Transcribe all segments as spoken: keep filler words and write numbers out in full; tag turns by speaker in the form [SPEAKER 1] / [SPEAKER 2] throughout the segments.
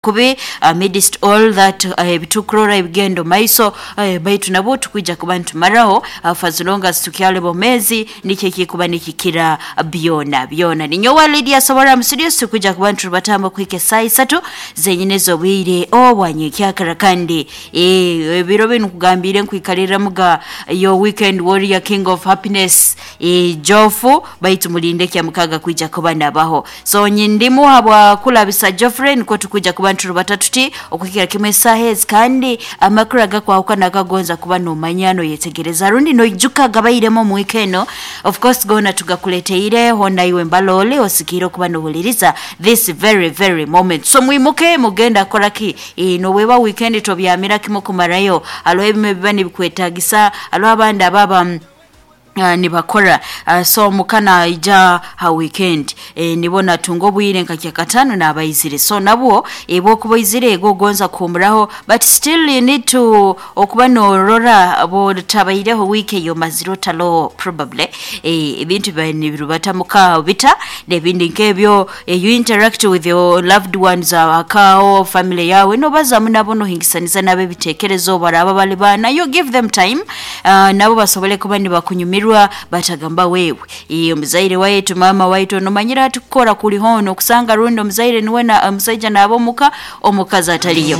[SPEAKER 1] kubi amidst all that bitukurora ibigendo maiso baitu nabo tukwijja kubantu maraho fazilonga tukyale bomezi nike kikuba nikikira byona byona ninyo wa Lydia Sobora mstudio tukwijja kubantu batamba kwike sai satu zenyenezo bwire obwanye kyakara kandi eh biro binu kugambire nkwikalira muga yo weekend warrior king of happiness eh Jofu baitu mulinde kya mukaga kwijja kubana baho so nyindimu habwa kulabisa Geoffrey nko tukwijja kubantu batatuti okukira kimesa hez kandi amakuraga kwa ukana kagonza kuba no manyano yetegereza rundi no ijuka gabayiremo mu weekend of course gona tugakuleteire honda iwe mbalole osikiro kuba no buliriza this very very moment so mwimuke mugenda koraki e, no weba weekend to byamira kimo kumarayo alo ebime bibani bikwetagisa alo abanda baba Uh, nibakora uh, so mukana ija ha weekend e, nibona tungo bwire nkakya katano na abayizire so nabo ebo kubayizire ego gonza kumuraho but still you need to okuba no rora abo tabayire ho week yo maziro talo probably e ebintu bani birubata muka bita nebindi nkebyo e, you interact with your loved ones akao family yawe no baza munabo no hingisaniza nabe bitekerezo baraba bali bana you give them time uh, nabo basobole kuba ni bakunyumira batagamba wewe iyo muzaire wayetu mama waito no manyira tukora kuli hono kusanga rundo muzaire niwe na musaija nabo muka omukazi ataliyo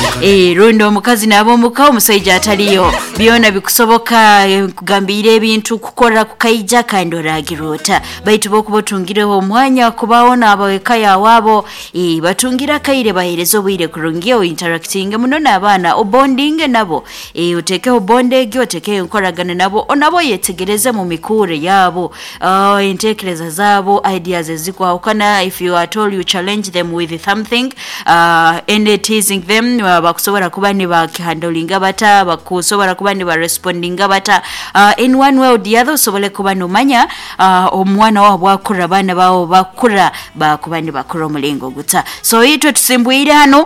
[SPEAKER 1] eh rundo mukazi nabo muka omusaija ataliyo biona bikusoboka kugambira ebintu kukora kukaija kandora girota baitu bokubotungireho omwanya kubaona abaweka yawabo eh batungira kaire baherezo bwire kurungiyo interacting muno nabana obonding nabo eh uteke obondege uteke nkoragana nabo onabo yetegereza mu mikure yabo uh, intekereza zabo ideas zikwa ukana if you are told you challenge them with something uh, and teasing them uh, bakusobora kuba ni bakihandolinga bata bakusobora kuba ni ba respondinga bata uh, in one way or the other sobole kuba no manya uh, omwana wabo akura bana bawo bakura bakuba ni bakura mulingo guta so itwe tusimbwire hano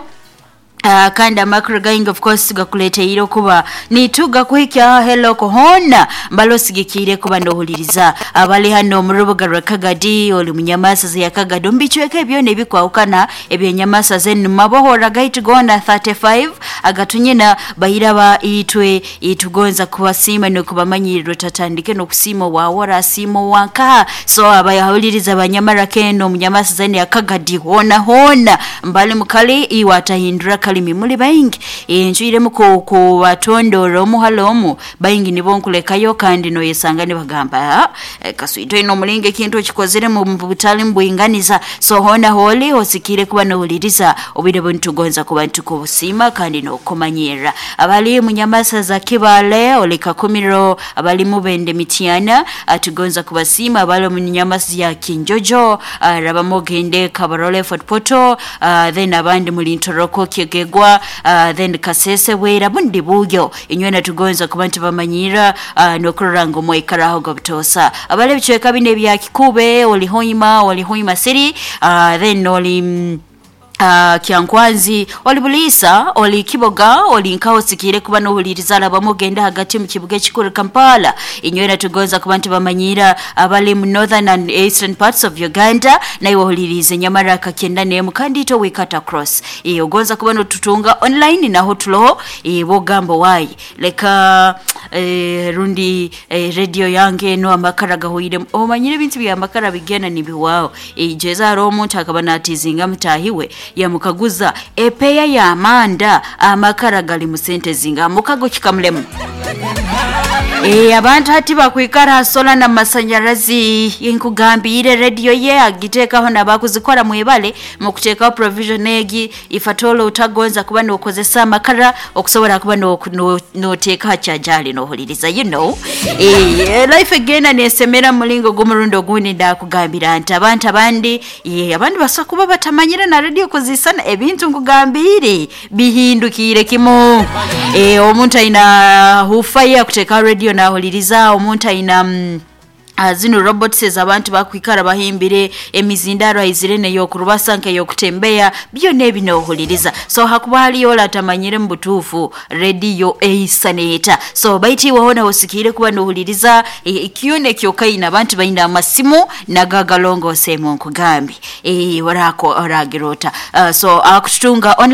[SPEAKER 1] Uh, kanda macro going of course gakulete iro kuba ni tuga kuhikya hello kohona mbalo sigikire kuba ndohuliriza abali hano murubuga rakagadi oli munyamasa ya kagado mbichweke byo nebikwa ukana ebyo nyamasa zen mabohora gait gona thirty-five agatunyena bayiraba itwe itugonza kubasima no kubamanyiriro tatandike no kusimo wawora simo wanka so abayahuliriza abanyamara keno munyamasa zen ya kagadi hona hona mbali mukali iwatahindura kalimi muli bayingi enjire muko ko watondoro muhalomu bayingi nibonkulekayo kandi no yesangane bagamba kaswito ino mulinge kintu kikozere mu butali mbuyinganiza so hona holi osikire kuba no huliriza obide buntu gonza kuba ntuko busima kandi no komanyera abali munyamasa za kibale oleka kumiro abali mubende mitiana atugonza kubasima abali munyamasa ya kinjojo uh, rabamogende kabarole fotpoto uh, then abandi mulintoroko kege Gwa, uh, then kasese wera bundi buyo inywena tugonza kubantu bamanyira uh, nokurango moikaraho gobtosa abale bichweka bine bya kikube oli hoima oli hoima city uh, then oli mm, Uh, kyankwanzi oli bulisa oli kiboga oli nkaho sikire kuba no hulirizala bamogenda hagati mu kibuga kikuru Kampala inywena tugonza kubantu bamanyira abali mu northern and eastern parts of Uganda naiwo hulirize nyamara kakenda ne mukandito wikata cross e ogonza kuba no tutunga online na hotulo e bogambo wayi leka e, rundi e, radio yange no amakara gahoyire omanyire bintu bya amakara bigena nibiwao e jeza romo takabana tizinga mtahiwe ya mukaguza epeya ya amanda amakara gali mu sente zinga mukago kikamlemu eh abantu hati bakwikara sola na masanyarazi yinkugambire radio ye agiteka hona bakuzikora mwebale mu kuteka provision egi ifatolo utagonza kuba no kozesa amakara okusobora kuba no no, no teka chajali no huliriza you know eh life again anesemera mulingo gumurundo guni nda kugambira anta abantu abandi eh abantu basakuba batamanyira na radio kozisana ebintu ngugambire bihindukire kimo eh omuntu ina hufaya kuteka radio na holiriza omuntu ina mm, Uh, zino robots abantu bakwikara bahimbire emizindaro izirene yokurubasanka yokutembea byone binohuliriza so hakuba haliyo latamanyire mbutufu radio eisaneta so baiti waona osikire kuba nohuliriza ikione e, kyokaina abantu baina amasimu nagagalongo semo nkugambi eh warako oragirota uh, so akutunga